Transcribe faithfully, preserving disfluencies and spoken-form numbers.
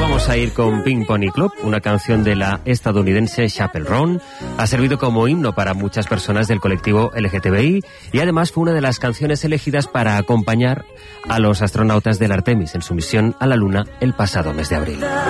vamos a ir con Pink Pony Club, una canción de la estadounidense Chappell Roan. Ha servido como himno para muchas personas del colectivo L G T B I y además fue una de las canciones elegidas para acompañar a los astronautas del Artemis en su misión a la Luna el pasado mes de abril.